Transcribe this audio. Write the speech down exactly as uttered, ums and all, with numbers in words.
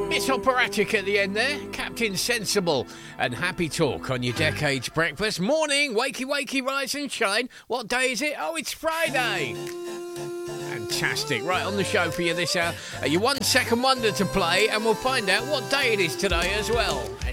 Bit operatic at the end there. Captain Sensible and Happy Talk on your Decades Breakfast. Morning, wakey wakey, rise and shine. What day is it? Oh, it's Friday. Fantastic. Right on the show for you this hour. Uh, your one second wonder to play, and we'll find out what day it is today as well.